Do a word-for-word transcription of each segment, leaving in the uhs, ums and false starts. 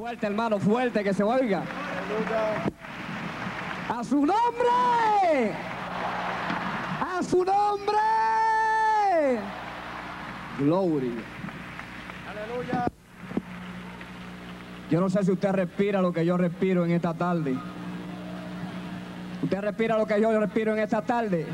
Fuerte, hermano, fuerte, que se oiga. ¡A su nombre! ¡A su nombre! Gloria. Aleluya. Yo no sé si usted respira lo que yo respiro en esta tarde. ¿Usted respira lo que yo respiro en esta tarde?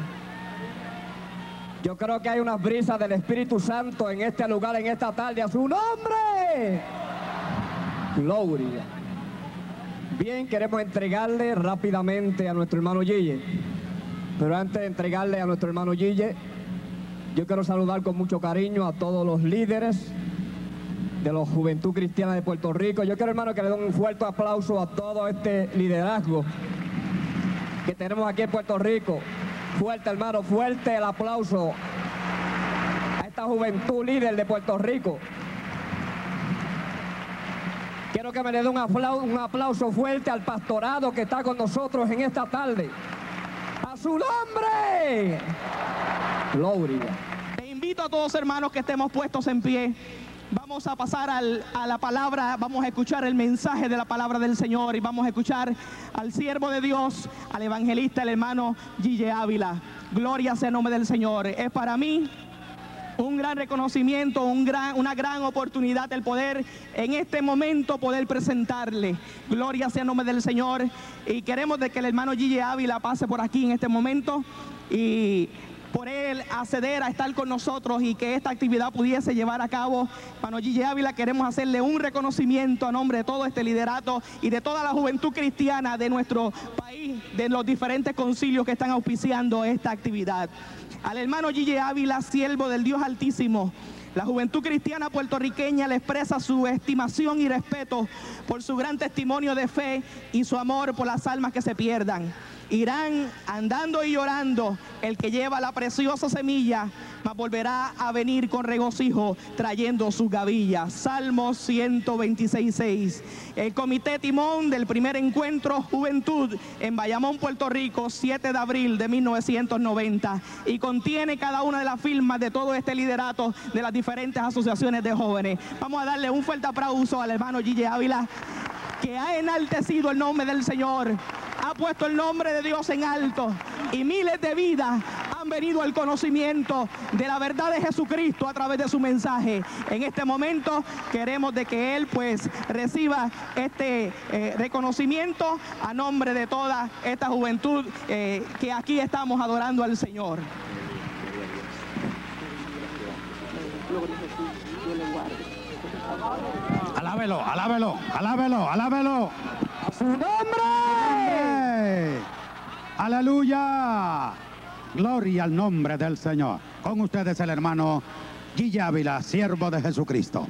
Yo creo que hay unas brisas del Espíritu Santo en este lugar, en esta tarde. ¡A su nombre! Gloria. Bien, queremos entregarle rápidamente a nuestro hermano Gille. Pero antes de entregarle a nuestro hermano Gille, yo quiero saludar con mucho cariño a todos los líderes de la Juventud Cristiana de Puerto Rico. Yo quiero, hermano, que le den un fuerte aplauso a todo este liderazgo que tenemos aquí en Puerto Rico. Fuerte, hermano, fuerte el aplauso a esta juventud líder de Puerto Rico. Quiero que me le dé un aplauso, un aplauso fuerte al pastorado que está con nosotros en esta tarde. ¡A su nombre! Gloria. Te invito a todos, hermanos, que estemos puestos en pie. Vamos a pasar al, a la palabra, vamos a escuchar el mensaje de la palabra del Señor y vamos a escuchar al siervo de Dios, al evangelista, el hermano Gille Ávila. Gloria sea el nombre del Señor. Es para mí un gran reconocimiento, un gran, una gran oportunidad el poder en este momento poder presentarle. Gloria sea el nombre del Señor. Y queremos de que el hermano Gille Ávila pase por aquí en este momento y por él acceder a estar con nosotros y que esta actividad pudiese llevar a cabo. Hermano Gille Ávila, queremos hacerle un reconocimiento a nombre de todo este liderato y de toda la juventud cristiana de nuestro país, de los diferentes concilios que están auspiciando esta actividad. Al hermano Gille Ávila, siervo del Dios Altísimo, la juventud cristiana puertorriqueña le expresa su estimación y respeto por su gran testimonio de fe y su amor por las almas que se pierdan. Irán andando y llorando el que lleva la preciosa semilla, mas volverá a venir con regocijo trayendo sus gavillas. Salmo ciento veintiséis, seis. El comité timón del primer encuentro Juventud en Bayamón, Puerto Rico, siete de abril de mil novecientos noventa, y contiene cada una de las firmas de todo este liderato de las diferentes asociaciones de jóvenes. Vamos a darle un fuerte aplauso al hermano Gille Ávila, que ha enaltecido el nombre del Señor, ha puesto el nombre de Dios en alto, y miles de vidas han venido al conocimiento de la verdad de Jesucristo a través de su mensaje. En este momento queremos de que Él pues reciba este eh, reconocimiento a nombre de toda esta juventud eh, que aquí estamos adorando al Señor. Alábelo, alábelo, alábelo, alábelo. ¡A su nombre! Aleluya. Gloria al nombre del Señor. Con ustedes el hermano Gille Ávila, siervo de Jesucristo.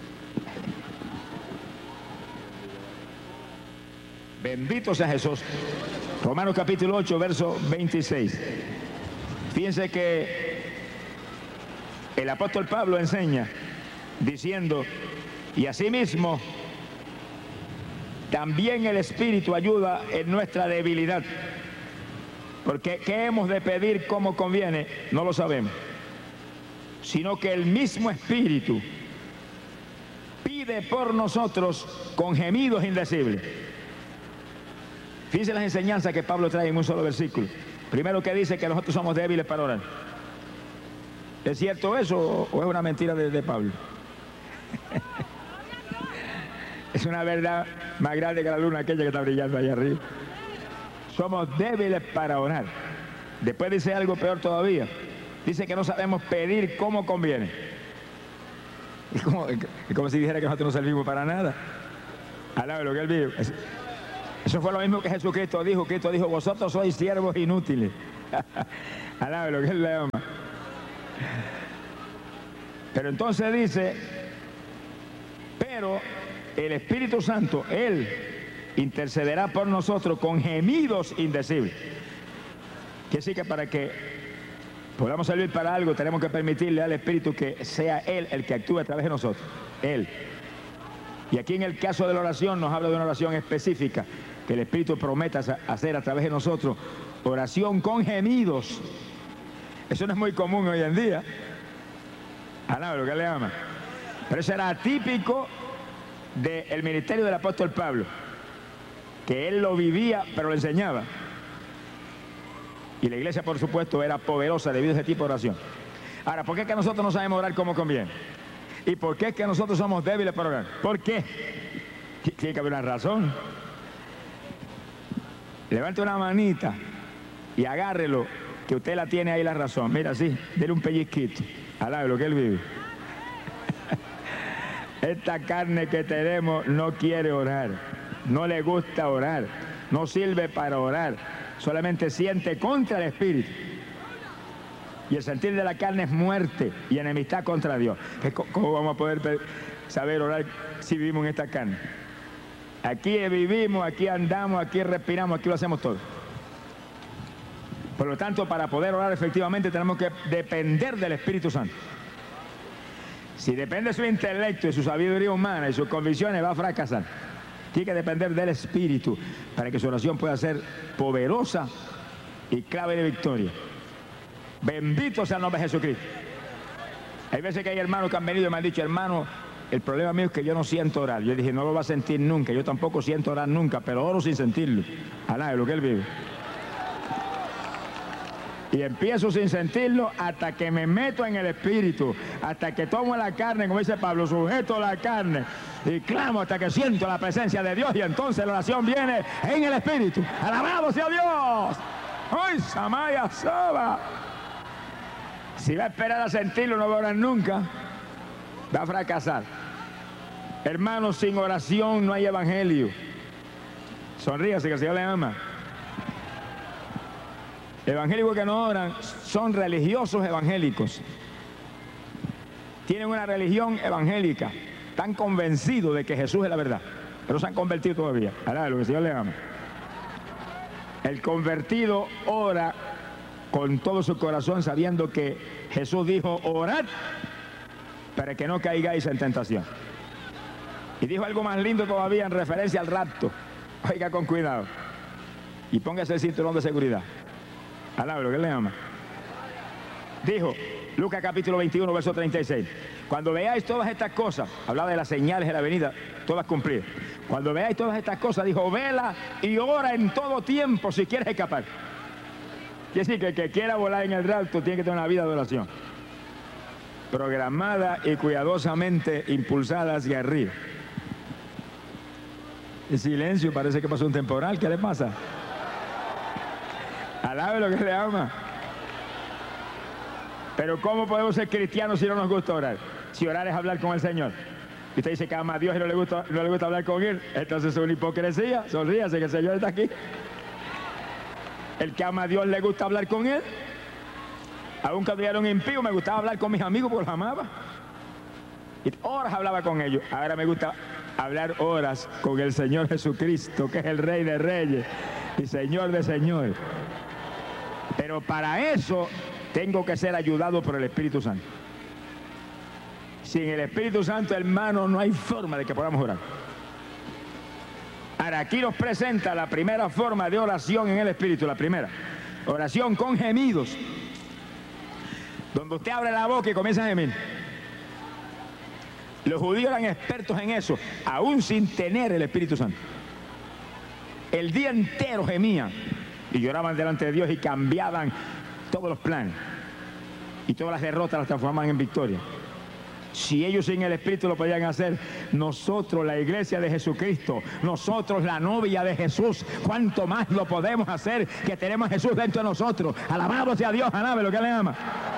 Bendito sea Jesús. Romanos capítulo ocho, verso veintiséis. Fíjense que el apóstol Pablo enseña diciendo: y asimismo también el Espíritu ayuda en nuestra debilidad, porque ¿qué hemos de pedir como conviene? No lo sabemos, sino que el mismo Espíritu pide por nosotros con gemidos indecibles. Fíjense las enseñanzas que Pablo trae en un solo versículo. Primero, que dice que nosotros somos débiles para orar. ¿Es cierto eso o es una mentira de, de Pablo? Es una verdad más grande que la luna aquella que está brillando allá arriba. Somos débiles para orar. Después dice algo peor todavía. Dice que no sabemos pedir como conviene. Es como, es como si dijera que nosotros no servimos para nada. Alabe lo que él dijo. Eso fue lo mismo que Jesucristo dijo. Cristo dijo: vosotros sois siervos inútiles. Alabe lo que él le ama. Pero entonces dice: pero el Espíritu Santo, Él intercederá por nosotros con gemidos indecibles. Quiere decir que para que podamos servir para algo, tenemos que permitirle al Espíritu que sea Él el que actúe a través de nosotros. Él. Y aquí en el caso de la oración nos habla de una oración específica que el Espíritu promete hacer a través de nosotros. Oración con gemidos. Eso no es muy común hoy en día. Ah, no, lo que le ama. Pero eso era típico del ministerio del apóstol Pablo, que él lo vivía, pero lo enseñaba. Y la iglesia, por supuesto, era poderosa debido a ese tipo de oración. Ahora, ¿por qué es que nosotros no sabemos orar como conviene? ¿Y por qué es que nosotros somos débiles para orar? ¿Por qué? Tiene que haber una razón. Levante una manita y agárrelo, que usted la tiene ahí la razón. Mira, así, dele un pellizquito. Alabe lo que él vive. Esta carne que tenemos no quiere orar, no le gusta orar, no sirve para orar, solamente siente contra el espíritu. Y el sentir de la carne es muerte y enemistad contra Dios. ¿Cómo vamos a poder saber orar si vivimos en esta carne? Aquí vivimos, aquí andamos, aquí respiramos, aquí lo hacemos todo. Por lo tanto, para poder orar efectivamente tenemos que depender del Espíritu Santo. Si depende de su intelecto y su sabiduría humana y sus convicciones, va a fracasar. Tiene que depender del Espíritu para que su oración pueda ser poderosa y clave de victoria. Bendito sea el nombre de Jesucristo. Hay veces que hay hermanos que han venido y me han dicho, hermano, el problema mío es que yo no siento orar. Yo dije, no lo va a sentir nunca. Yo tampoco siento orar nunca, pero oro sin sentirlo. Alá, es lo que él vive. Y empiezo sin sentirlo hasta que me meto en el espíritu, hasta que tomo la carne, como dice Pablo, sujeto la carne y clamo hasta que siento la presencia de Dios, y entonces la oración viene en el espíritu. ¡Alabado sea Dios! ¡Ay, Samaya Soba! Si va a esperar a sentirlo, no va a orar nunca, va a fracasar. Hermanos, sin oración no hay evangelio. Sonríase, que el Señor le ama. Evangélicos que no oran son religiosos evangélicos. Tienen una religión evangélica. Están convencidos de que Jesús es la verdad, pero no se han convertido todavía. Alá, lo que el Señor le ama. El convertido ora con todo su corazón, sabiendo que Jesús dijo, orad para que no caigáis en tentación. Y dijo algo más lindo todavía en referencia al rapto. Oiga con cuidado y póngase el cinturón de seguridad. Alá, lo que le ama. Dijo, Lucas capítulo veintiuno, verso treinta y seis. Cuando veáis todas estas cosas, hablaba de las señales de la venida, todas cumplidas. Cuando veáis todas estas cosas, dijo, vela y ora en todo tiempo si quieres escapar. Quiere decir que el que quiera volar en el rapto tiene que tener una vida de oración, programada y cuidadosamente impulsada hacia arriba. El silencio, parece que pasó un temporal. ¿Qué le pasa? Alabe lo que le ama. Pero ¿cómo podemos ser cristianos si no nos gusta orar? Si orar es hablar con el Señor. Y usted dice que ama a Dios y no le gusta, no le gusta hablar con Él, entonces es una hipocresía. Sonríase que el Señor está aquí. El que ama a Dios le gusta hablar con Él. Aún cuando yo era un impío me gustaba hablar con mis amigos porque los amaba. Y horas hablaba con ellos. Ahora me gusta hablar horas con el Señor Jesucristo, que es el Rey de Reyes y Señor de Señores. Pero para eso tengo que ser ayudado por el Espíritu Santo. Sin el Espíritu Santo, hermano, no hay forma de que podamos orar. Ahora, aquí nos presenta la primera forma de oración en el Espíritu, la primera. Oración con gemidos. Donde usted abre la boca y comienza a gemir. Los judíos eran expertos en eso, aún sin tener el Espíritu Santo. El día entero gemían y lloraban delante de Dios y cambiaban todos los planes. Y todas las derrotas las transformaban en victoria. Si ellos sin el Espíritu lo podían hacer, nosotros, la iglesia de Jesucristo, nosotros, la novia de Jesús, ¿cuánto más lo podemos hacer que tenemos a Jesús dentro de nosotros? Alabado sea Dios, alabe lo que le ama.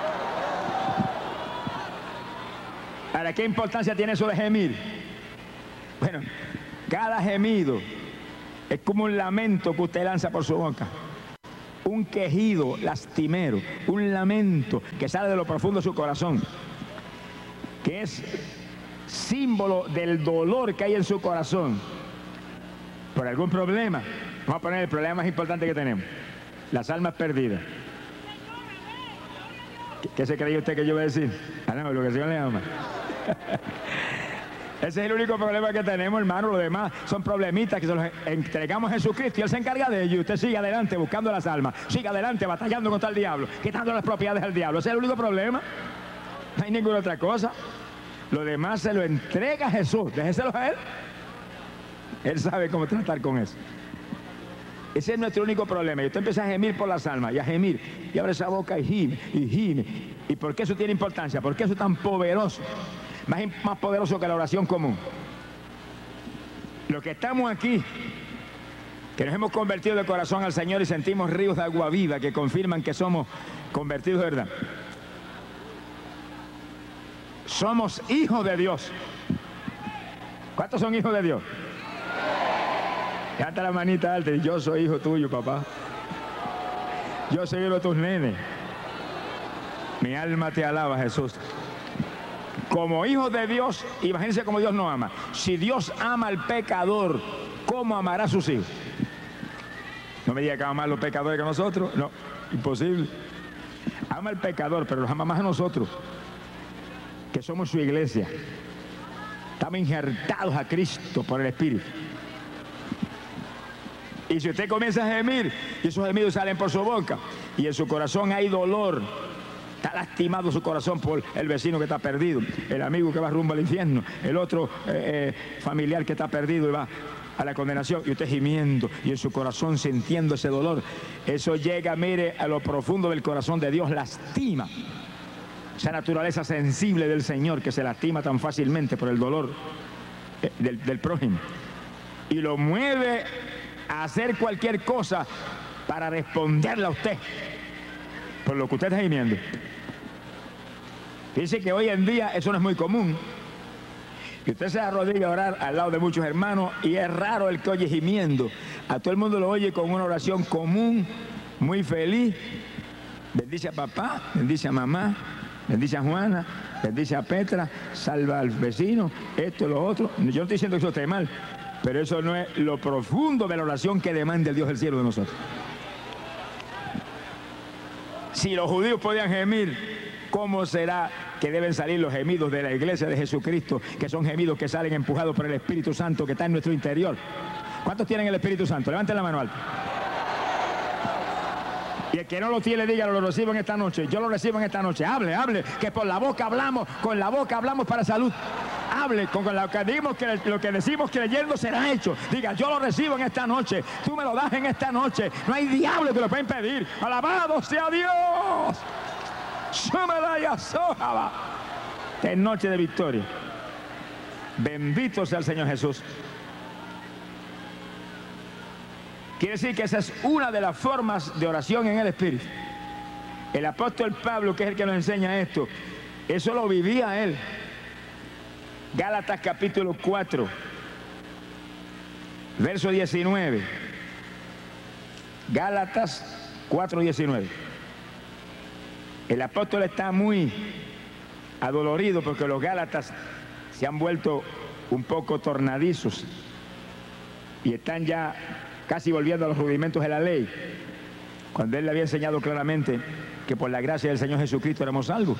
Ahora, ¿qué importancia tiene eso de gemir? Bueno, cada gemido es como un lamento que usted lanza por su boca. Un quejido lastimero, un lamento que sale de lo profundo de su corazón, que es símbolo del dolor que hay en su corazón por algún problema. Vamos a poner el problema más importante que tenemos: las almas perdidas. ¿Qué, qué se creía usted que yo iba a decir? Ah, no, lo que el Señor le ama. Ese es el único problema que tenemos, hermano. Los demás son problemitas que se los entregamos a Jesucristo y Él se encarga de ello. Y usted sigue adelante buscando las almas, sigue adelante batallando contra el diablo, quitando las propiedades al diablo. Ese es el único problema. No hay ninguna otra cosa. Lo demás se lo entrega a Jesús. Déjeselo a Él. Él sabe cómo tratar con eso. Ese es nuestro único problema. Y usted empieza a gemir por las almas y a gemir. Y abre esa boca y gime, y gime. ¿Y por qué eso tiene importancia? ¿Por qué eso es tan poderoso? Más, más poderoso que la oración común. Los que estamos aquí, que nos hemos convertido de corazón al Señor y sentimos ríos de agua viva que confirman que somos convertidos de verdad. Somos hijos de Dios. ¿Cuántos son hijos de Dios? Levanta la manita alta y yo soy hijo tuyo, papá. Yo soy uno de tus nenes. Mi alma te alaba, Jesús. Como hijos de Dios, imagínense cómo Dios nos ama. Si Dios ama al pecador, ¿cómo amará a sus hijos? No me diga que ama más a los pecadores que a nosotros. No, imposible. Ama al pecador, pero los ama más a nosotros, que somos su iglesia. Estamos injertados a Cristo por el Espíritu. Y si usted comienza a gemir, y esos gemidos salen por su boca, y en su corazón hay dolor, está lastimado su corazón por el vecino que está perdido, el amigo que va rumbo al infierno, el otro eh, eh, familiar que está perdido y va a la condenación, y usted gimiendo, y en su corazón sintiendo ese dolor, eso llega, mire, a lo profundo del corazón de Dios, lastima esa naturaleza sensible del Señor que se lastima tan fácilmente por el dolor eh, del, del prójimo, y lo mueve a hacer cualquier cosa para responderle a usted por lo que usted está gimiendo. Dice que hoy en día eso no es muy común, que usted se arrodilla a orar al lado de muchos hermanos y es raro el que oye gimiendo. A todo el mundo lo oye con una oración común, muy feliz. Bendice a papá, bendice a mamá, bendice a Juana, bendice a Petra, salva al vecino, esto, lo otro. Yo no estoy diciendo que eso esté mal, pero eso no es lo profundo de la oración que demanda el Dios del cielo de nosotros. Si los judíos podían gemir, ¿cómo será que deben salir los gemidos de la iglesia de Jesucristo, que son gemidos que salen empujados por el Espíritu Santo que está en nuestro interior? ¿Cuántos tienen el Espíritu Santo? Levanten la mano alta. Y el que no lo tiene, dígalo, lo recibo en esta noche. Yo lo recibo en esta noche. Hable, hable, que por la boca hablamos, con la boca hablamos para salud. Hable, con lo que, digamos que lo que decimos creyendo será hecho. Diga, yo lo recibo en esta noche. Tú me lo das en esta noche. No hay diablo que lo pueda impedir. Alabado sea Dios. Es noche de victoria. Bendito sea el Señor Jesús. Quiere decir que esa es una de las formas de oración en el Espíritu. El apóstol Pablo, que es el que nos enseña esto, eso lo vivía él. Gálatas capítulo cuatro, verso diecinueve. Gálatas cuatro, diecinueve. El apóstol está muy adolorido porque los gálatas se han vuelto un poco tornadizos y están ya casi volviendo a los rudimentos de la ley, cuando él le había enseñado claramente que por la gracia del Señor Jesucristo éramos salvos.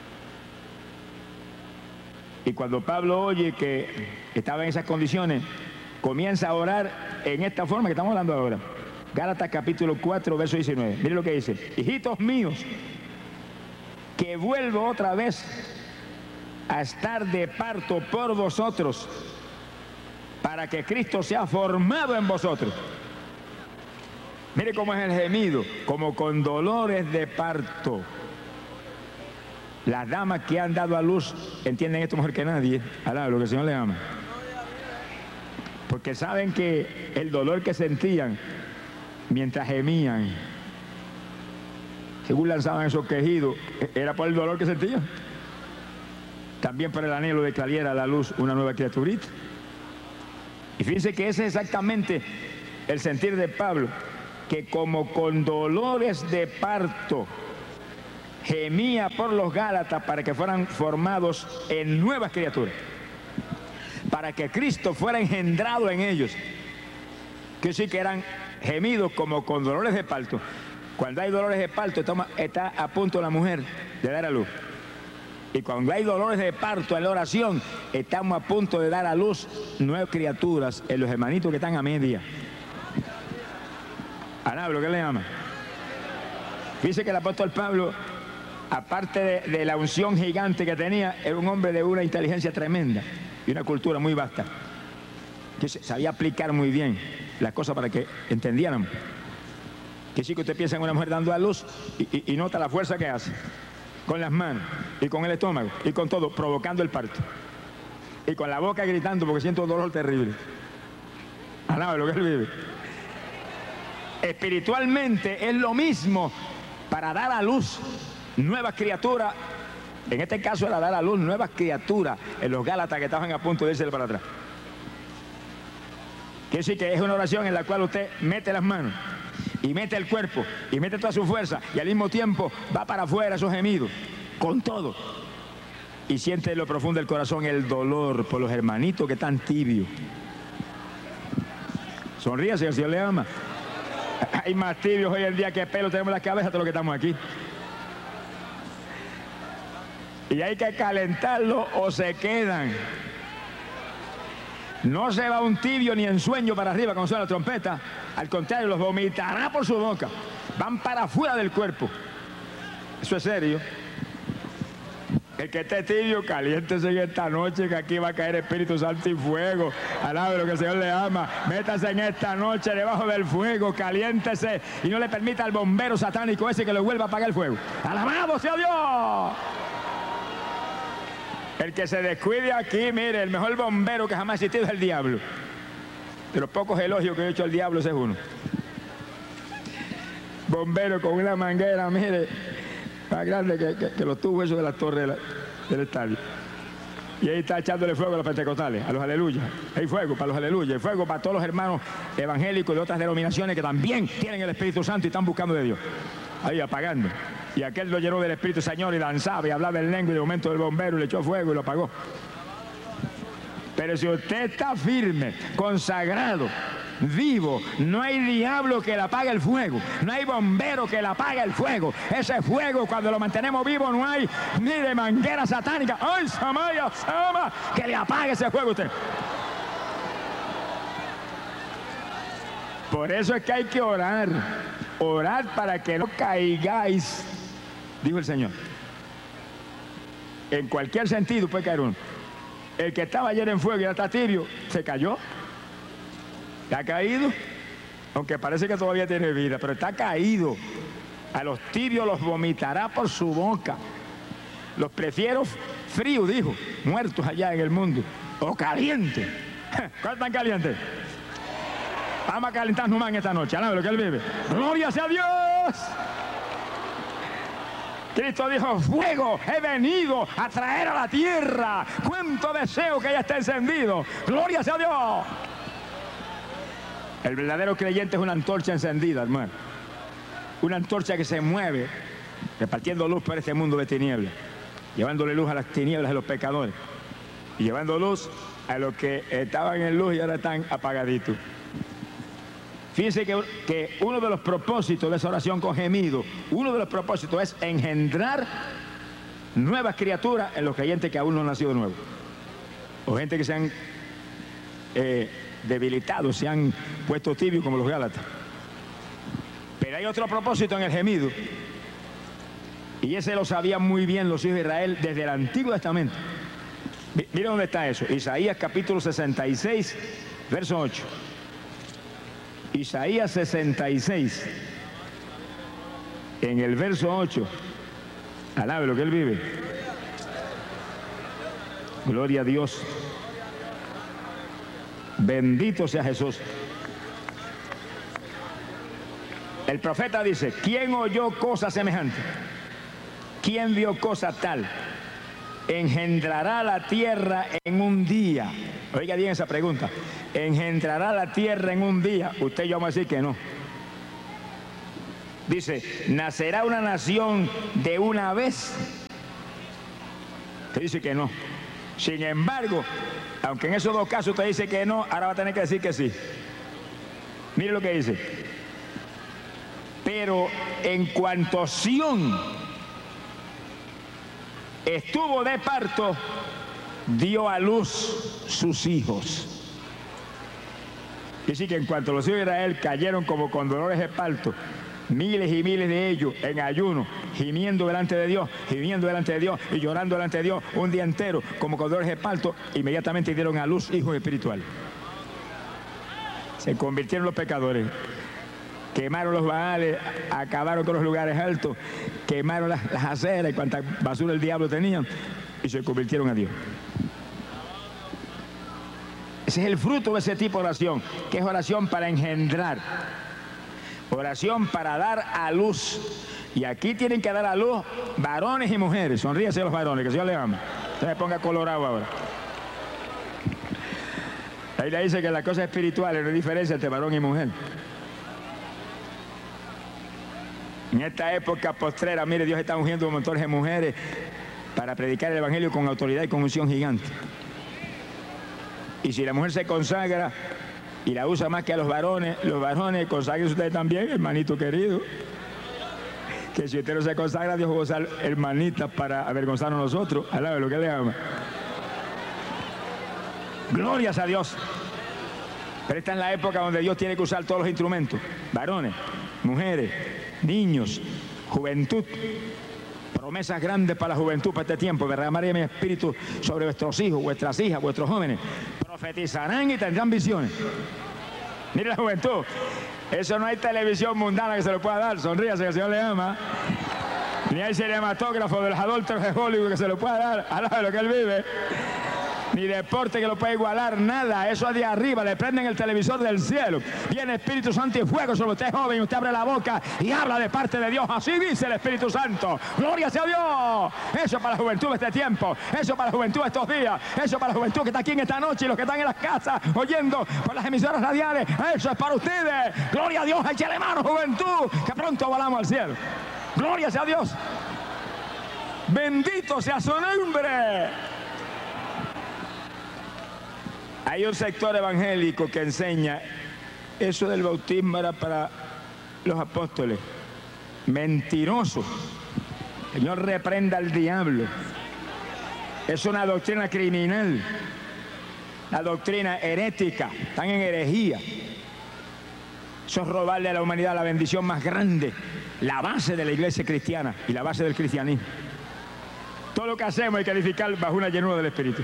Y cuando Pablo oye que estaba en esas condiciones, comienza a orar en esta forma que estamos hablando ahora. Gálatas capítulo cuatro, verso diecinueve. Miren lo que dice: hijitos míos, que vuelvo otra vez a estar de parto por vosotros, para que Cristo sea formado en vosotros. Mire cómo es el gemido, como con dolores de parto. Las damas que han dado a luz entienden esto mejor que nadie. Alá, lo que el Señor le ama. Porque saben que el dolor que sentían mientras gemían, según lanzaban esos quejidos, era por el dolor que sentían. También por el anhelo de que saliera a la luz una nueva criaturita. Y fíjense que ese es exactamente el sentir de Pablo, que como con dolores de parto gemía por los Gálatas para que fueran formados en nuevas criaturas, para que Cristo fuera engendrado en ellos. Que sí que eran gemidos como con dolores de parto. Cuando hay dolores de parto, está a punto la mujer de dar a luz. Y cuando hay dolores de parto en la oración, estamos a punto de dar a luz nuevas criaturas en los hermanitos que están a media. ¿A lo que le llama? Dice que el apóstol Pablo aparte de, de la unción gigante que tenía, era un hombre de una inteligencia tremenda y una cultura muy vasta, que sabía aplicar muy bien las cosas para que entendieran. Que sí que usted piensa en una mujer dando a luz y, y, y nota la fuerza que hace, con las manos y con el estómago y con todo, provocando el parto. Y con la boca gritando porque siento un dolor terrible. Alaba lo que él vive. Espiritualmente es lo mismo para dar a luz nuevas criaturas. En este caso era dar a luz nuevas criaturas en los Gálatas que estaban a punto de irse para atrás. Quiere decir que es una oración en la cual usted mete las manos y mete el cuerpo y mete toda su fuerza y al mismo tiempo va para afuera esos gemidos con todo y siente en lo profundo del corazón el dolor por los hermanitos que están tibios. Sonríase, el Señor le ama. Hay más tibios hoy en día que pelo tenemos en la cabeza todos los que estamos aquí. Y hay que calentarlo o se quedan. No se va un tibio ni en sueño para arriba cuando suena la trompeta. Al contrario, los vomitará por su boca. Van para afuera del cuerpo. Eso es serio. El que esté tibio, caliéntese en esta noche, que aquí va a caer Espíritu Santo y fuego. Alabe lo que el Señor le ama. Métase en esta noche debajo del fuego, caliéntese y no le permita al bombero satánico ese que lo vuelva a apagar el fuego. ¡Alabado sea Dios! El que se descuide aquí, mire, el mejor bombero que jamás ha existido es el diablo. De los pocos elogios que he hecho al diablo, ese es uno. Bombero con una manguera, mire, más grande que, que, que los tubos esos de la torre de la, del estadio. Y ahí está echándole fuego a los pentecostales, a los aleluyas. Hay fuego para los aleluyas, hay fuego para todos los hermanos evangélicos de otras denominaciones que también tienen el Espíritu Santo y están buscando de Dios. Ahí apagando. Y aquel lo llenó del Espíritu Señor y danzaba y hablaba en lengua y de momento del bombero le echó fuego y lo apagó. Pero si usted está firme, consagrado, vivo, no hay diablo que le apague el fuego, no hay bombero que le apague el fuego. Ese fuego, cuando lo mantenemos vivo, no hay ni de manguera satánica, ¡ay, Samaya, Sama!, que le apague ese fuego a usted. Por eso es que hay que orar, orar para que no caigáis, dijo el Señor. En cualquier sentido puede caer uno. El que estaba ayer en fuego y ya está tibio, se cayó. ¿Ha caído? Aunque parece que todavía tiene vida, pero está caído. A los tibios los vomitará por su boca. Los prefiero fríos, dijo, muertos allá en el mundo, o calientes. ¿Cuál tan caliente? Vamos a calentarnos más en esta noche. Alabe lo que Él vive. ¡Gloria sea Dios! Cristo dijo, fuego, he venido a traer a la tierra. Cuánto deseo que ella esté encendido. ¡Gloria sea Dios! El verdadero creyente es una antorcha encendida, hermano. Una antorcha que se mueve, repartiendo luz por este mundo de tinieblas, llevándole luz a las tinieblas de los pecadores y llevando luz a los que estaban en luz y ahora están apagaditos. Fíjense que, que uno de los propósitos de esa oración con gemido, uno de los propósitos es engendrar nuevas criaturas en los creyentes que aún no han nacido nuevos, o gente que se han eh, debilitado, se han puesto tibios como los Gálatas. Pero hay otro propósito en el gemido, y ese lo sabían muy bien los hijos de Israel desde el Antiguo Testamento. Mira dónde está eso. Isaías capítulo sesenta y seis, verso ocho. Isaías sesenta y seis, en el verso ocho. Alabe lo que Él vive. Gloria a Dios. Bendito sea Jesús. El profeta dice, ¿quién oyó cosa semejante? ¿Quién vio cosa tal? Engendrará la tierra en un día. Oiga bien esa pregunta. ¿Engendrará la tierra en un día? Usted y yo vamos a decir que no. Dice, ¿nacerá una nación de una vez? Usted dice que no. Sin embargo, aunque en esos dos casos usted dice que no, ahora va a tener que decir que sí. Mire lo que dice. Pero en cuanto Sión estuvo de parto, dio a luz sus hijos. Y sí que en cuanto los hijos de Israel cayeron como con dolores de parto, miles y miles de ellos en ayuno, gimiendo delante de Dios, gimiendo delante de Dios y llorando delante de Dios un día entero, como cordores de parto, inmediatamente dieron a luz hijos espirituales. Se convirtieron los pecadores, quemaron los baales, acabaron con los lugares altos, quemaron las, las aceras y cuanta basura el diablo tenía, y se convirtieron a Dios. Ese es el fruto de ese tipo de oración, que es oración para engendrar, oración para dar a luz. Y aquí tienen que dar a luz varones y mujeres. Sonríese a los varones, que el Señor les ama. Usted me ponga colorado ahora. Ahí le dice que las cosas espirituales no hay diferencia entre varón y mujer. En esta época postrera, mire, Dios está ungiendo un montón de mujeres para predicar el evangelio con autoridad y con unción gigante. Y si la mujer se consagra y la usa más que a los varones, los varones, consagrense ustedes también, hermanito querido. Que si usted no se consagra, Dios va a usar hermanitas para avergonzarnos a nosotros. Alabe lo que le ama. Glorias a Dios. Pero esta es la época donde Dios tiene que usar todos los instrumentos. Varones, mujeres, niños, juventud. Promesas grandes para la juventud, para este tiempo. Derramaré mi espíritu sobre vuestros hijos, vuestras hijas, vuestros jóvenes. Profetizarán y tendrán visiones. Mire la juventud. Eso no hay televisión mundana que se lo pueda dar. Sonríase, que el Señor le ama. Ni hay cinematógrafo de los adúlteros de Hollywood que se lo pueda dar. Alaba de lo que él vive. Ni deporte que lo pueda igualar, nada. Eso es de arriba, le prenden el televisor del cielo. Viene Espíritu Santo y fuego sobre usted, joven. Usted abre la boca y habla de parte de Dios. Así dice el Espíritu Santo. Gloria sea a Dios. Eso para la juventud de este tiempo. Eso para la juventud de estos días. Eso para la juventud que está aquí en esta noche y los que están en las casas oyendo por las emisoras radiales. Eso es para ustedes. Gloria a Dios. Échale mano, juventud, que pronto volamos al cielo. Gloria sea a Dios. Bendito sea su nombre. Hay un sector evangélico que enseña eso del bautismo era para los apóstoles. Mentiroso. El Señor reprenda al diablo. Es una doctrina criminal. La doctrina herética. Están en herejía. Eso es robarle a la humanidad la bendición más grande. La base de la iglesia cristiana y la base del cristianismo. Todo lo que hacemos hay que edificar bajo una llenura del Espíritu.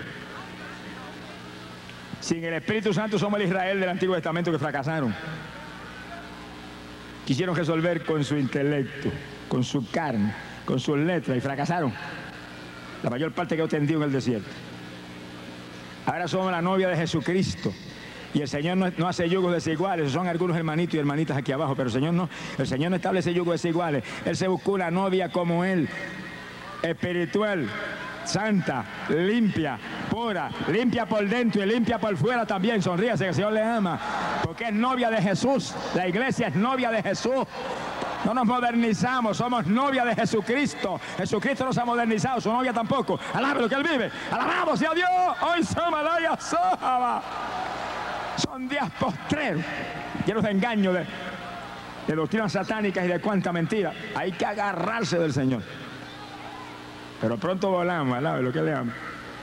Sin el Espíritu Santo somos el Israel del Antiguo Testamento que fracasaron. Quisieron resolver con su intelecto, con su carne, con sus letras y fracasaron. La mayor parte quedó tendido en el desierto. Ahora somos la novia de Jesucristo. Y el Señor no, no hace yugos desiguales. Son algunos hermanitos y hermanitas aquí abajo, pero el Señor no, el Señor no establece yugos desiguales. Él se buscó una novia como Él, espiritual, santa, limpia, pura, limpia por dentro y limpia por fuera también. Sonríase, que el Señor le ama, porque es novia de Jesús. La iglesia es novia de Jesús. No nos modernizamos, somos novia de Jesucristo. Jesucristo no se ha modernizado, su novia tampoco. Alabe lo que Él vive. Alabamos a Dios. Hoy somos la soja. Son días postreros, llenos de engaño, de, de doctrinas satánicas y de cuánta mentira. Hay que agarrarse del Señor. Pero pronto volamos, alabe lo que le ama.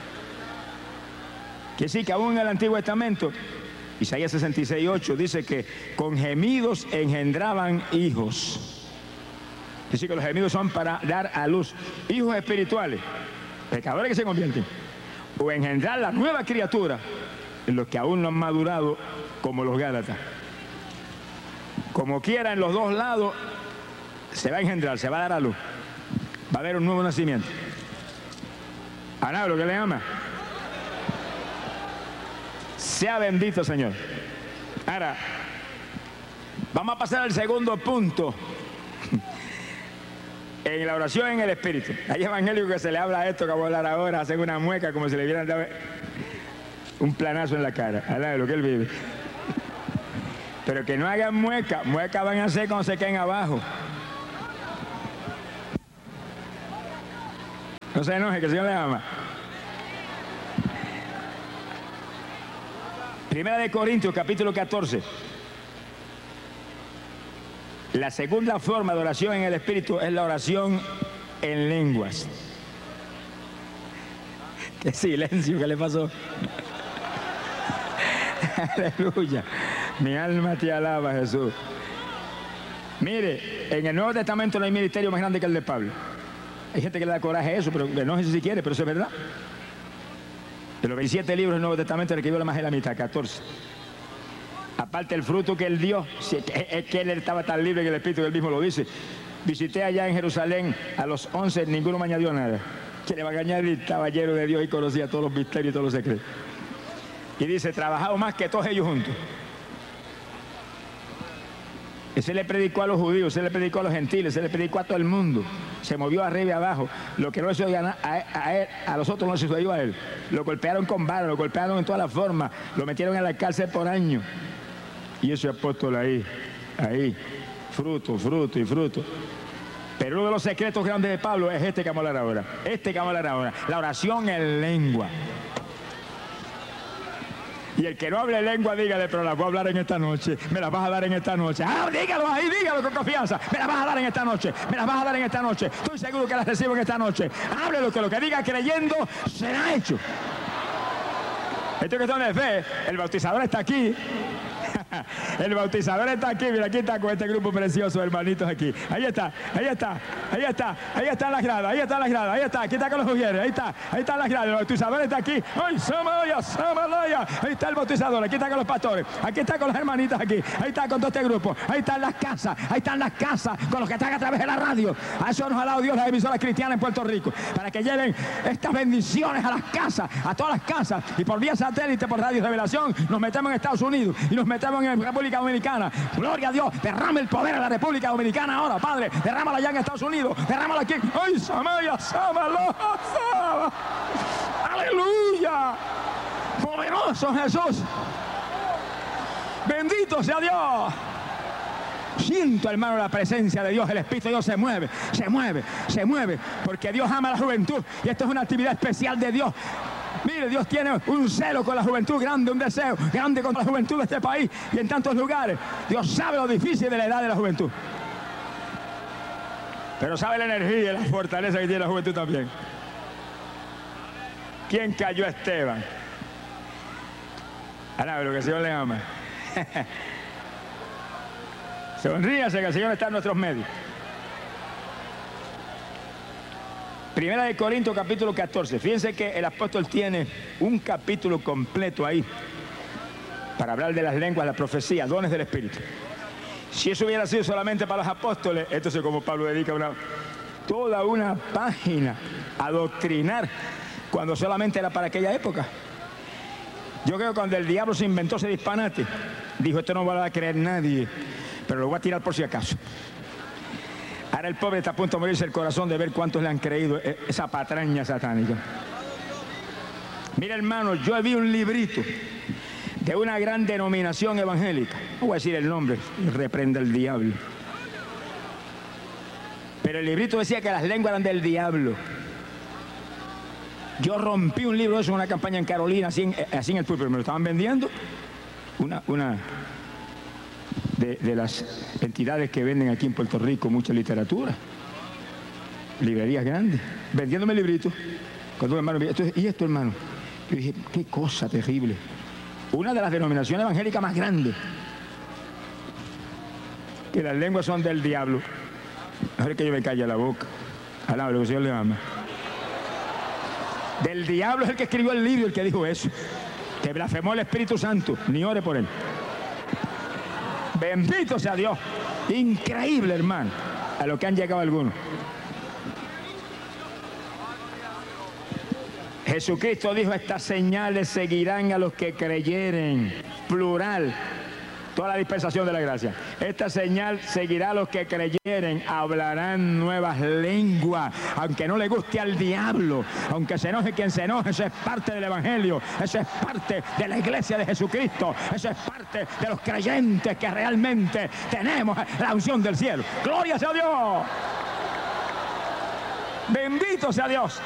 Que sí, que aún en el Antiguo Testamento, Isaías sesenta y seis, ocho, dice que con gemidos engendraban hijos. Dice que los gemidos son para dar a luz hijos espirituales, pecadores que se convierten, o engendrar la nueva criatura en los que aún no han madurado, como los Gálatas. Como quiera, en los dos lados se va a engendrar, se va a dar a luz. Va a haber un nuevo nacimiento. Alaba lo que le ama. Sea bendito, Señor. Ahora, vamos a pasar al segundo punto. En la oración en el Espíritu. Hay evangélicos que se le habla a esto que voy a hablar ahora, hacen una mueca como si le hubieran dado un planazo en la cara. Alaba lo que Él vive. Pero que no hagan mueca. Mueca van a hacer cuando se queden abajo. No se enoje, que el Señor le ama. Primera de Corintios, capítulo catorce. La segunda forma de oración en el Espíritu es la oración en lenguas. Qué silencio, ¿qué le pasó? Aleluya. Mi alma te alaba, Jesús. Mire, en el Nuevo Testamento no hay ministerio más grande que el de Pablo. Hay gente que le da coraje a eso, pero no sé si quiere, pero eso es verdad. De los veintisiete libros del Nuevo Testamento, el que dio la más de la mitad, catorce. Aparte el fruto que él dio, es que él estaba tan libre que el Espíritu, él mismo lo dice. Visité allá en Jerusalén a los once, ninguno me añadió nada. Que le va a añadir, estaba lleno de Dios y conocía todos los misterios y todos los secretos. Y dice, trabajado más que todos ellos juntos. Ese le predicó a los judíos, se le predicó a los gentiles, se le predicó a todo el mundo. Se movió arriba y abajo. Lo que no le sucedió a, a, a, él, a los otros no le sucedió a él. Lo golpearon con varas, lo golpearon en todas las formas, lo metieron en la cárcel por años. Y ese apóstol ahí, ahí, fruto, fruto y fruto. Pero uno de los secretos grandes de Pablo es este que vamos a hablar ahora. Este que vamos a hablar ahora. La oración en lengua. Y el que no hable lengua, dígale, pero la voy a hablar en esta noche. Me la vas a dar en esta noche. Ah, dígalo ahí, dígalo con confianza. Me la vas a dar en esta noche. Me la vas a dar en esta noche. Estoy seguro que la recibo en esta noche. Háblelo, que lo que diga creyendo será hecho. Esto que son de fe, el bautizador está aquí. El bautizador está aquí, mira, aquí está con este grupo precioso, hermanitos aquí. Ahí está, ahí está, ahí está, ahí están las gradas, ahí están las gradas, ahí está, aquí está con los ujieres, ahí está, ahí están las gradas, el bautizador está aquí. ¡Ay, Samaya, Samalaya! Ahí está el bautizador, aquí está con los pastores, aquí está con las hermanitas aquí, ahí está con todo este grupo, ahí están las casas, ahí están las casas con los que están a través de la radio. A eso nos ha dado Dios las emisoras cristianas en Puerto Rico, para que lleven estas bendiciones a las casas, a todas las casas, y por vía satélite, por Radio Revelación, nos metemos en Estados Unidos y nos metemos en República Dominicana. Gloria a Dios, derrama el poder a la República Dominicana ahora, Padre, derrámala allá en Estados Unidos, derrámala aquí. ¡Ay, Samaya, Samalo! ¡Aleluya! ¡Poderoso Jesús! ¡Bendito sea Dios! Siento, hermano, la presencia de Dios, el Espíritu de Dios se mueve, se mueve, se mueve, porque Dios ama a la juventud y esto es una actividad especial de Dios. Mire, Dios tiene un celo con la juventud grande, un deseo grande con la juventud de este país y en tantos lugares. Dios sabe lo difícil de la edad de la juventud. Pero sabe la energía y la fortaleza que tiene la juventud también. ¿Quién cayó a Esteban? Alabe lo que el Señor le ama. Sonríase que el Señor está en nuestros medios. Primera de Corintios capítulo catorce. Fíjense que el apóstol tiene un capítulo completo ahí para hablar de las lenguas, la profecía, dones del Espíritu. Si eso hubiera sido solamente para los apóstoles, entonces como Pablo dedica una, toda una página a doctrinar cuando solamente era para aquella época. Yo creo que cuando el diablo se inventó ese disparate, dijo, esto no va a creer nadie, pero lo voy a tirar por si acaso. Ahora el pobre está a punto de morirse el corazón de ver cuántos le han creído esa patraña satánica. Mira, hermano, yo vi un librito de una gran denominación evangélica. No voy a decir el nombre, reprenda el diablo. Pero el librito decía que las lenguas eran del diablo. Yo rompí un libro de eso en una campaña en Carolina, así en, así en el púlpito, me lo estaban vendiendo. Una... una De, de las entidades que venden aquí en Puerto Rico mucha literatura, librerías grandes, vendiéndome libritos. Cuando un hermano me dijo, ¿y esto, hermano? Yo dije, qué cosa terrible. Una de las denominaciones evangélicas más grandes, que las lenguas son del diablo. Mejor que yo me calle la boca. Alaba lo que el Señor le ama. Del diablo es el que escribió el libro, el que dijo eso, que blasfemó el Espíritu Santo. Ni ore por él. Bendito sea Dios. Increíble, hermano, a lo que han llegado algunos. Jesucristo dijo, estas señales seguirán a los que creyeren. Plural. Toda la dispensación de la gracia. Esta señal seguirá a los que creyeren. Hablarán nuevas lenguas. Aunque no le guste al diablo, aunque se enoje quien se enoje, eso es parte del evangelio. Eso es parte de la iglesia de Jesucristo. Eso es parte de los creyentes que realmente tenemos la unción del cielo. ¡Gloria sea Dios! ¡Bendito sea Dios!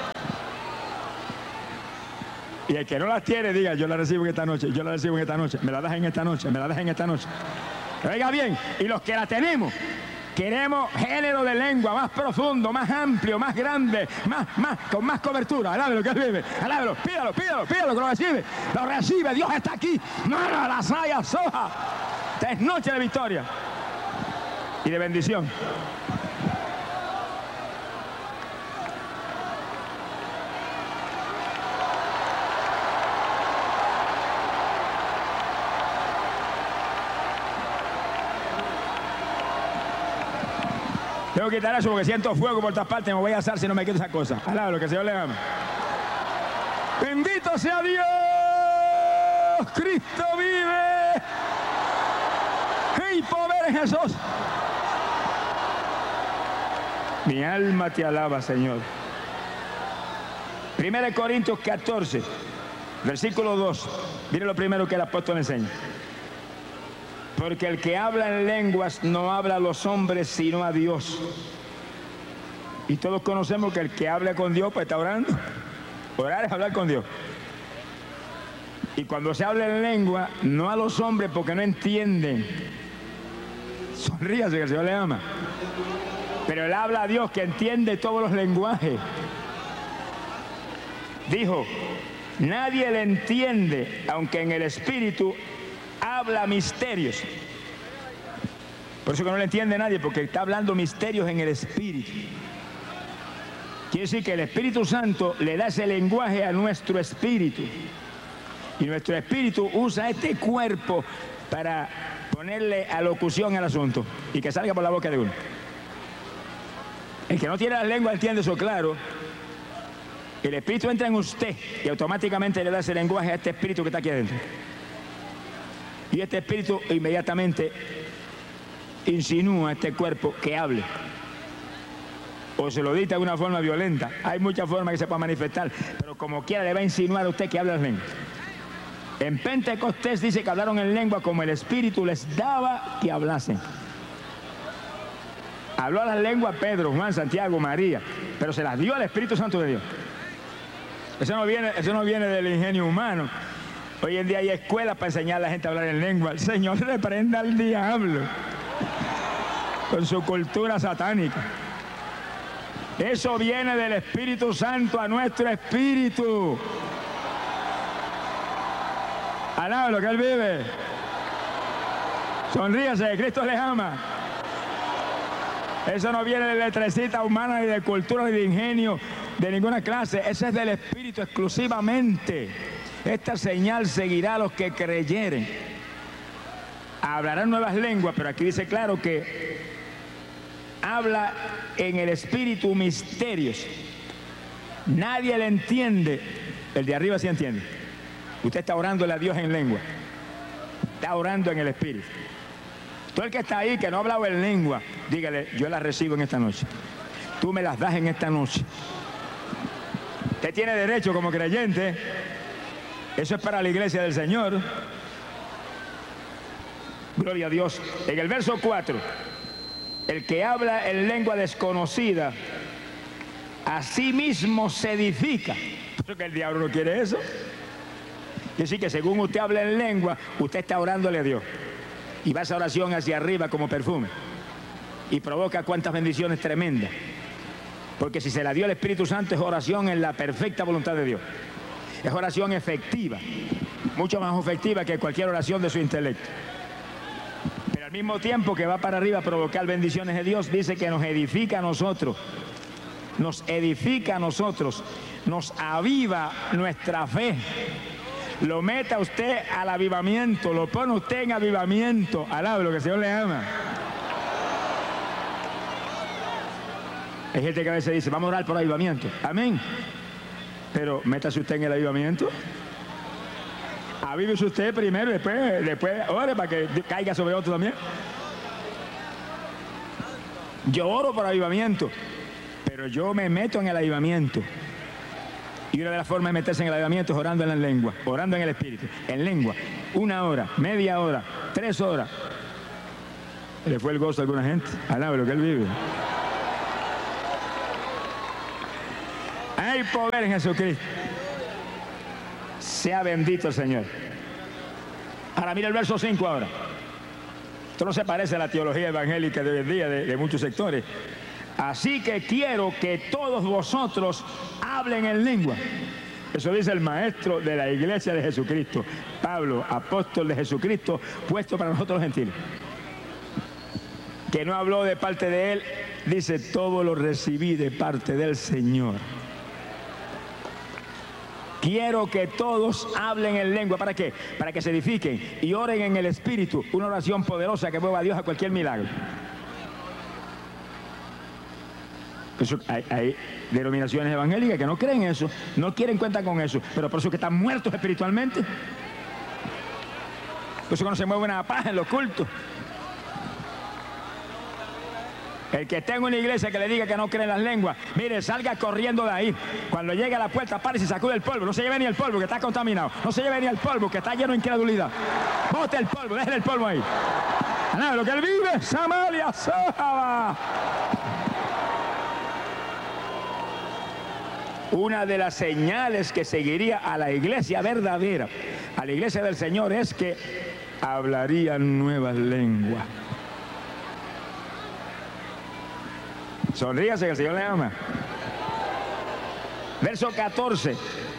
Y el que no las tiene, diga, yo la recibo en esta noche, yo la recibo en esta noche, me la das en esta noche, me la das en esta noche. Oiga bien, y los que la tenemos, queremos género de lengua más profundo, más amplio, más grande, más, más, con más cobertura. Alábelo que él vive, alábelo, pídalo, pídalo, pídalo que lo recibe, lo recibe, Dios está aquí. Mara la saya soja. Esta es noche de victoria. y de bendición. Tengo que quitar eso porque siento fuego por todas partes. Me voy a asar si no me quito esa cosa. Alaba lo que el Señor le ama. Bendito sea Dios. Cristo vive. ¡Hey, poder en Jesús! Mi alma te alaba, Señor. Primera de Corintios catorce, versículo dos. Mire lo primero que el apóstol enseña. Porque el que habla en lenguas no habla a los hombres, sino a Dios. Y todos conocemos que el que habla con Dios, pues está orando. Orar es hablar con Dios. Y cuando se habla en lengua, no a los hombres porque no entienden. Sonríase que el Señor le ama. Pero él habla a Dios que entiende todos los lenguajes. Dijo, nadie le entiende, aunque en el espíritu habla misterios. Por eso que no le entiende nadie, porque está hablando misterios en el espíritu. Quiere decir que el Espíritu Santo le da ese lenguaje a nuestro espíritu. Y nuestro espíritu usa este cuerpo para ponerle alocución al asunto y que salga por la boca de uno. El que no tiene la lengua entiende eso claro. El espíritu entra en usted y automáticamente le da ese lenguaje a este espíritu que está aquí adentro. Y este espíritu inmediatamente insinúa a este cuerpo que hable. O se lo dicta de una forma violenta. Hay muchas formas que se puede manifestar, pero como quiera le va a insinuar a usted que habla en lengua. En Pentecostés dice que hablaron en lengua como el Espíritu les daba que hablasen. Habló a las lenguas Pedro, Juan, Santiago, María, pero se las dio al Espíritu Santo de Dios. Eso no viene, eso no viene del ingenio humano. Hoy en día hay escuelas para enseñar a la gente a hablar en lengua. El Señor reprenda al diablo con su cultura satánica. Eso viene del Espíritu Santo a nuestro espíritu. Alaba lo que Él vive. Sonríase, Cristo les ama. Eso no viene de letrecita humana, ni de cultura, ni de ingenio, de ninguna clase. Ese es del Espíritu exclusivamente. Esta señal seguirá a los que creyeren. Hablarán nuevas lenguas, pero aquí dice claro que habla en el Espíritu misterios. Nadie le entiende. El de arriba sí entiende. Usted está orándole a Dios en lengua. Está orando en el Espíritu. Todo el que está ahí, que no ha hablado en lengua, dígale, yo las recibo en esta noche. Tú me las das en esta noche. Usted tiene derecho como creyente. Eso es para la iglesia del Señor. Gloria a Dios. En el verso cuatro, el que habla en lengua desconocida, a sí mismo se edifica. Porque el diablo no quiere eso. Quiere decir que según usted habla en lengua, usted está orándole a Dios. Y va esa oración hacia arriba como perfume. Y provoca cuantas bendiciones tremendas. Porque si se la dio el Espíritu Santo, es oración en la perfecta voluntad de Dios. Es oración efectiva. Mucho más efectiva que cualquier oración de su intelecto. Pero al mismo tiempo que va para arriba a provocar bendiciones de Dios, dice que nos edifica a nosotros. Nos edifica a nosotros. Nos aviva nuestra fe. Lo meta usted al avivamiento, lo pone usted en avivamiento. Alaba lo que el Señor le ama. Hay gente que a veces dice, vamos a orar por avivamiento. Amén. Pero métase usted en el avivamiento. Avívese usted primero y después, después ore para que caiga sobre otro también. Yo oro por avivamiento, pero yo me meto en el avivamiento. Y una de las formas de meterse en el avivamiento es orando en la lengua, orando en el Espíritu, en lengua. Una hora, media hora, tres horas. Le fue el gozo a alguna gente. Alaba lo que Él vive. Hay poder en Jesucristo. Sea bendito el Señor. Ahora mira el verso cinco ahora. Esto no se parece a la teología evangélica de hoy en día de, de muchos sectores. Así que quiero que todos vosotros hablen en lengua. Eso dice el maestro de la iglesia de Jesucristo, Pablo, apóstol de Jesucristo, puesto para nosotros los gentiles. que no habló de parte de él, dice, todo lo recibí de parte del Señor. Quiero que todos hablen en lengua. ¿Para qué? Para que se edifiquen y oren en el Espíritu. Una oración poderosa que mueva a Dios a cualquier milagro. Eso, hay, hay denominaciones evangélicas que no creen eso, no quieren cuenta con eso, pero por eso que están muertos espiritualmente. Por eso que no se mueve una paja en los cultos. El que esté en una iglesia que le diga que no cree en las lenguas, mire, salga corriendo de ahí. Cuando llegue a la puerta, pare y sacude el polvo. No se lleve ni el polvo, que está contaminado. No se lleve ni el polvo, que está lleno de incredulidad. Bote el polvo, déjele el polvo ahí. Nada, lo que él vive, Samaria, Sahaba. Una de las señales que seguiría a la iglesia verdadera, a la iglesia del Señor, es que hablarían nuevas lenguas. Sonríase que el Señor le ama. Verso catorce.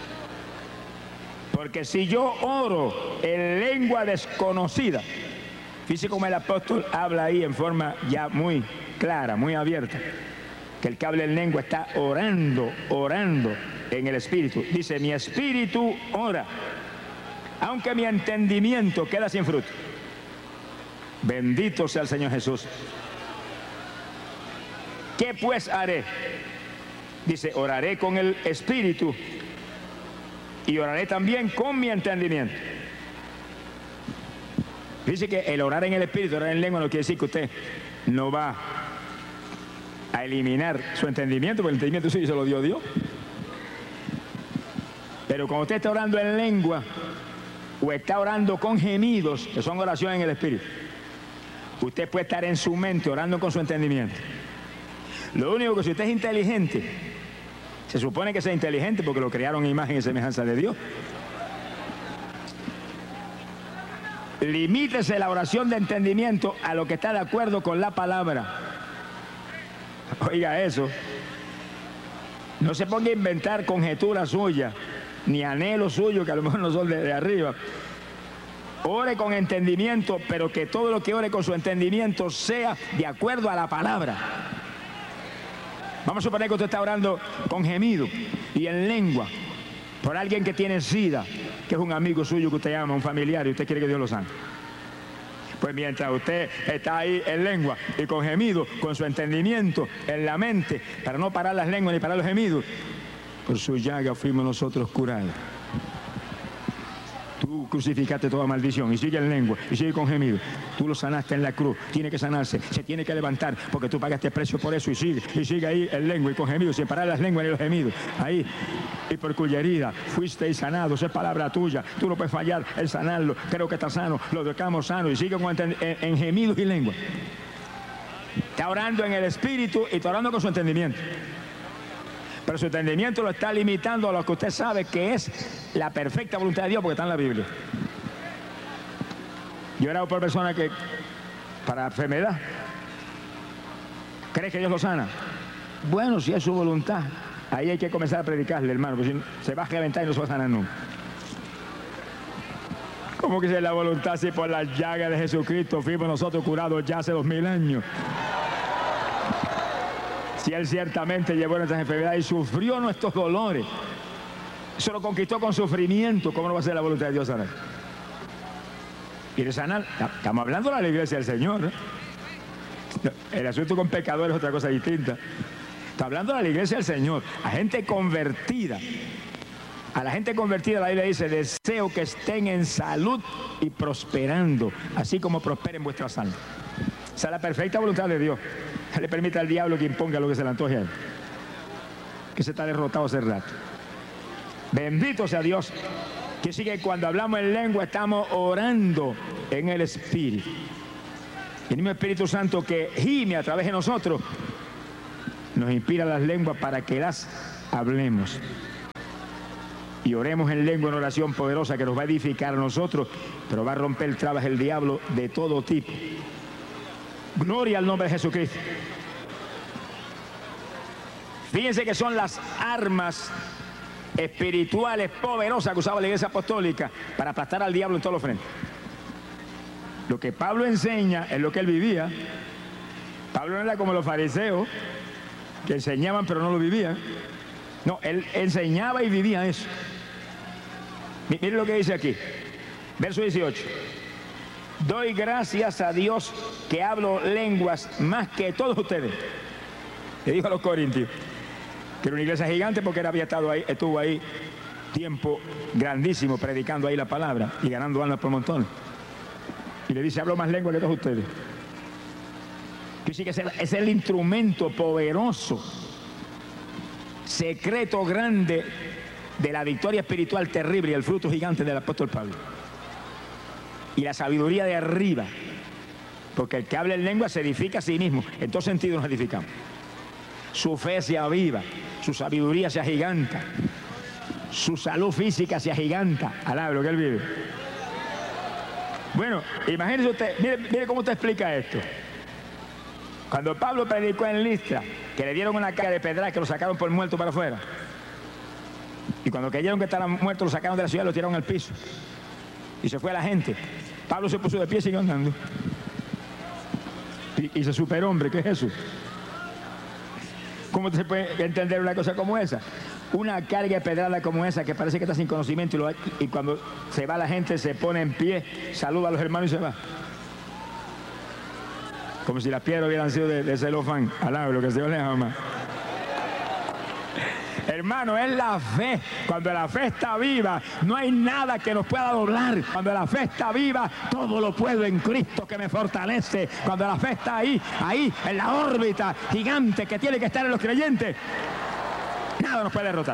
Porque si yo oro en lengua desconocida, fíjese cómo el apóstol habla ahí en forma ya muy clara, muy abierta, que el que habla en lengua está orando, orando en el Espíritu. Dice, mi espíritu ora, aunque mi entendimiento queda sin fruto. Bendito sea el Señor Jesús. ¿Qué pues haré? Dice, oraré con el Espíritu y oraré también con mi entendimiento. Dice que el orar en el Espíritu, orar en lengua, no quiere decir que usted no va a eliminar su entendimiento, porque el entendimiento sí se lo dio Dios. Pero cuando usted está orando en lengua o está orando con gemidos, que son oraciones en el Espíritu, usted puede estar en su mente orando con su entendimiento. Lo único que si usted es inteligente, se supone que sea inteligente porque lo crearon en imagen y semejanza de Dios. Limítese la oración de entendimiento a lo que está de acuerdo con la palabra. Oiga eso. No se ponga a inventar conjeturas suyas, ni anhelos suyos que a lo mejor no son de, de arriba. Ore con entendimiento, pero que todo lo que ore con su entendimiento sea de acuerdo a la palabra. Vamos a suponer que usted está orando con gemido y en lengua por alguien que tiene sida, que es un amigo suyo que usted ama, un familiar, y usted quiere que Dios lo sane. Pues mientras usted está ahí en lengua y con gemido, con su entendimiento en la mente, para no parar las lenguas ni parar los gemidos, por su llaga fuimos nosotros curados. Tú crucificaste toda maldición y sigue en lengua y sigue con gemido. Tú lo sanaste en la cruz, tiene que sanarse, se tiene que levantar porque tú pagaste precio por eso y sigue, y sigue ahí en lengua y con gemido, sin parar las lenguas ni los gemidos. Ahí, y por cuya herida fuiste sanado, esa es palabra tuya, tú no puedes fallar en sanarlo, creo que está sano, lo dejamos sano y sigue con, en, en gemidos y lengua. Está orando en el Espíritu y está orando con su entendimiento. Pero su entendimiento lo está limitando a lo que usted sabe que es la perfecta voluntad de Dios, porque está en la Biblia. Yo he orado por personas que, para enfermedad, ¿cree que Dios lo sana? Bueno, si es su voluntad, ahí hay que comenzar a predicarle, hermano, porque si se va a reventar y no se va a sanar nunca. ¿Cómo que si es la voluntad si por la llaga de Jesucristo fuimos nosotros curados ya hace dos mil años? Si Él ciertamente llevó nuestras enfermedades y sufrió nuestros dolores, eso lo conquistó con sufrimiento, ¿cómo no va a ser la voluntad de Dios sanar? ¿Quiere sanar? Estamos hablando de la iglesia del Señor, ¿no? El asunto con pecadores es otra cosa distinta. Está hablando de la iglesia del Señor, a gente convertida. A la gente convertida la Biblia dice, deseo que estén en salud y prosperando, así como prosperen vuestras almas. Esa es la perfecta voluntad de Dios. Le permite al diablo que imponga lo que se le antoje a él, que se está derrotado hace rato. Bendito sea Dios. Que sigue, cuando hablamos en lengua estamos orando en el Espíritu. El mismo Espíritu Santo que gime a través de nosotros nos inspira las lenguas para que las hablemos y oremos en lengua, en oración poderosa que nos va a edificar a nosotros, pero va a romper trabas el diablo de todo tipo. Gloria al nombre de Jesucristo. Fíjense que son las armas espirituales poderosas que usaba la iglesia apostólica para aplastar al diablo en todos los frentes. Lo que Pablo enseña es lo que él vivía. Pablo no era como los fariseos, que enseñaban pero no lo vivían. No, él enseñaba y vivía eso. Miren lo que dice aquí, verso dieciocho. Doy gracias a Dios que hablo lenguas más que todos ustedes. Le dijo a los corintios que era una iglesia gigante porque él había estado ahí, estuvo ahí tiempo grandísimo predicando ahí la palabra y ganando almas por montones. Y le dice, hablo más lengua que todos ustedes. Que sí que es el, es el instrumento poderoso, secreto grande de la victoria espiritual terrible y el fruto gigante del apóstol Pablo. Y la sabiduría de arriba, porque el que habla en lengua se edifica a sí mismo. En todos sentidos nos edificamos. Su fe se aviva, su sabiduría se agiganta, su salud física se agiganta. Alaba lo que él vive. Bueno, imagínese usted, mire, mire cómo te explica esto. Cuando Pablo predicó en Listra, que le dieron una carga de pedra, que lo sacaron por muerto para afuera. Y cuando creyeron que estaban muertos, lo sacaron de la ciudad y lo tiraron al piso. Y se fue la gente. Pablo se puso de pie y siguió andando. Y, y se superhombre, ¿qué es eso? ¿Cómo se puede entender una cosa como esa? Una carga de pedrada como esa que parece que está sin conocimiento y, lo, y cuando se va la gente se pone en pie, saluda a los hermanos y se va. Como si las piedras hubieran sido de, de celofán. Alaba lo que el Señor les ama. Hermano, es la fe. Cuando la fe está viva, no hay nada que nos pueda doblar. Cuando la fe está viva, todo lo puedo en Cristo que me fortalece. Cuando la fe está ahí, ahí, en la órbita gigante que tiene que estar en los creyentes, nada nos puede derrotar.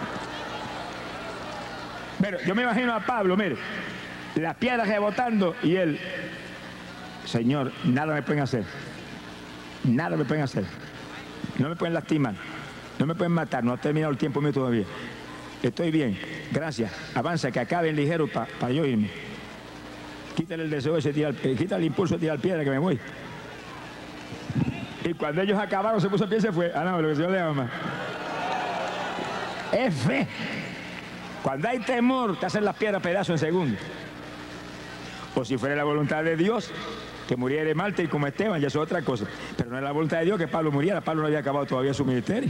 Pero yo me imagino a Pablo, mire, las piedras rebotando y él, Señor, nada me pueden hacer. Nada me pueden hacer. No me pueden lastimar. No me pueden matar, no ha terminado el tiempo mío todavía. Estoy bien, gracias. Avanza, que acaben ligero para pa yo irme. Quítale el deseo ese, tira el, quítale el impulso de tirar piedra que me voy. Y cuando ellos acabaron, se puso a pie y se fue. Ah, no, lo que el Señor le ama. Es fe. Cuando hay temor, te hacen las piedras pedazos en segundos. O si fuera la voluntad de Dios, que muriera de Marte y como Esteban, ya eso es otra cosa. Pero no es la voluntad de Dios que Pablo muriera. Pablo no había acabado todavía su ministerio.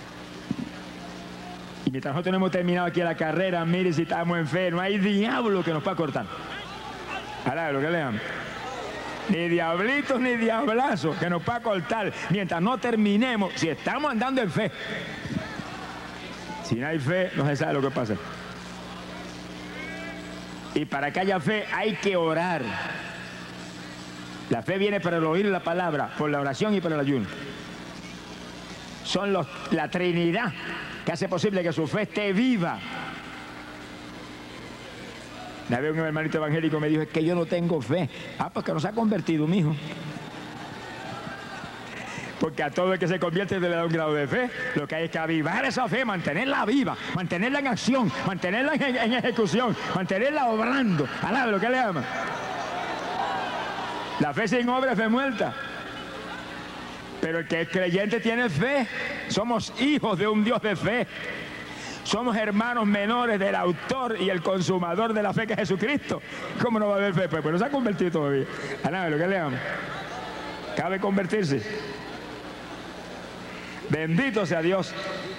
Y mientras nosotros no hemos terminado aquí la carrera, mire si estamos en fe, no hay diablo que nos pueda cortar. Ahora, lo que lean. Ni diablitos ni diablazos que nos pueda cortar mientras no terminemos, si estamos andando en fe. Si no hay fe, no se sabe lo que pasa. Y para que haya fe hay que orar. La fe viene por el oír la palabra, por la oración y por el ayuno. Son los, la Trinidad que hace posible que su fe esté viva. Una vez un hermanito evangélico me dijo, es que yo no tengo fe. Ah, pues que no se ha convertido, mijo. Porque a todo el que se convierte le da un grado de fe. Lo que hay es que avivar esa fe, mantenerla viva, mantenerla en acción, mantenerla en, en ejecución, mantenerla obrando. Alaba lo que le ama. La fe sin obra es fe muerta. Pero el que es creyente tiene fe. Somos hijos de un Dios de fe. Somos hermanos menores del autor y el consumador de la fe que es Jesucristo. ¿Cómo no va a haber fe? Pues, pues no se ha convertido todavía. Alaba lo que le ama. Cabe convertirse. Bendito sea Dios.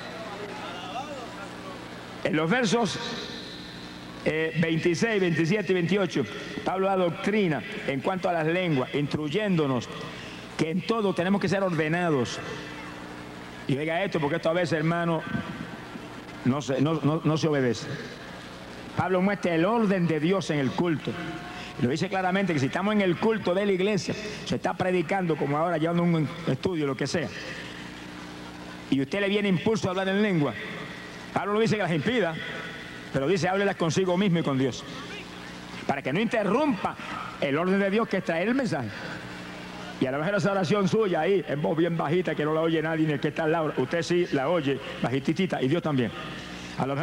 En los versos eh, veintiséis, veintisiete y veintiocho, Pablo da doctrina en cuanto a las lenguas, instruyéndonos que en todo tenemos que ser ordenados. Y oiga esto, porque esto a veces, hermano, no se, no, no, no se obedece. Pablo muestra el orden de Dios en el culto. Y lo dice claramente que si estamos en el culto de la iglesia, se está predicando como ahora, llevando un estudio, lo que sea, y usted le viene impulso a hablar en lengua, Pablo no dice que las impida, pero dice háblelas consigo mismo y con Dios, para que no interrumpa el orden de Dios que es traer el mensaje. Y a lo mejor esa oración suya ahí, en voz bien bajita, que no la oye nadie ni el que está al lado, usted sí la oye bajititita y Dios también.